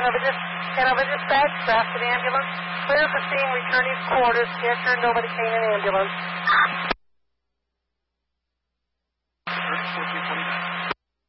Hanover Dispatch, Grafton Ambulance. Clear for scene, returning to quarters. Care nobody came in ambulance.